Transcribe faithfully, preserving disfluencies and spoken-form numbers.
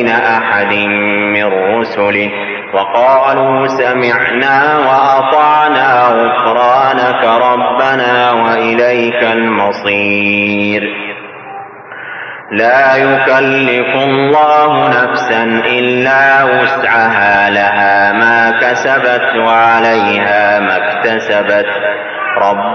أحد من رسله وقالوا سمعنا وأطعنا غفرانك ربنا وإليك المصير. لا يكلف الله نفسا إلا وسعها لها ما كسبت وعليها ما اكتسبت. رب